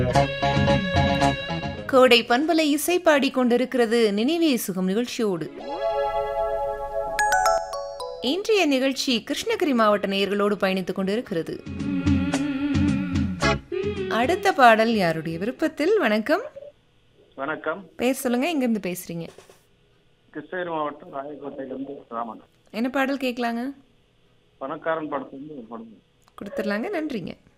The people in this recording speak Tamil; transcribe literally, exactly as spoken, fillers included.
கோடை பண்பலை இசை பாடிக் கொண்டிருக்கிறது நினைவே சுகம் நிகழ்ச்சியோடு. இன்றைய நிகழ்ச்சி கிருஷ்ணகிரி மாவட்ட நேயர்களோடு பயணித்துக் கொண்டிருக்கிறது. அடுத்த பாடல் யாருடைய விருப்பத்தில்? வணக்கம். வணக்கம். பேர் சொல்லுங்க, எங்க இருந்து பேசுறீங்க? கிருஷ்ணகிரி மாவட்டம் ராயக்கோட்டையிலிருந்து ராமன். என்ன பாடல் கேட்கலாங்க? பணக்காரன் படத்துல இருந்து ஒரு படம் கொடுத்துடலாங்க. நன்றிங்க.